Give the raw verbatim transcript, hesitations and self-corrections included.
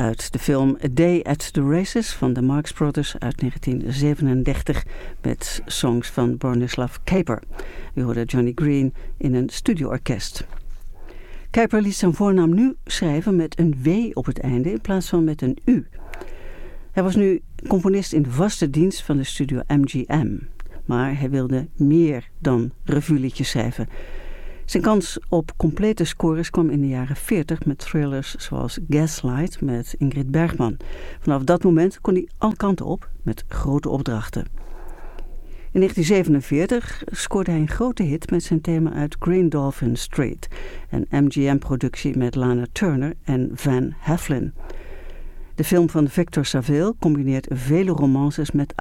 uit de film A Day at the Races van de Marx Brothers uit negentien zevenendertig met songs van Bronislaw Kaper. U hoorde Johnny Green in een studioorkest. Kaper liet zijn voornaam nu schrijven met een W op het einde in plaats van met een U. Hij was nu componist in de vaste dienst van de studio M G M. Maar hij wilde meer dan revueliedjes schrijven. Zijn kans op complete scores kwam in de jaren veertig met thrillers zoals Gaslight met Ingrid Bergman. Vanaf dat moment kon hij alle kanten op met grote opdrachten. In negentien zevenenveertig scoorde hij een grote hit met zijn thema uit Green Dolphin Street, een M G M-productie met Lana Turner en Van Heflin. De film van Victor Saville combineert vele romances met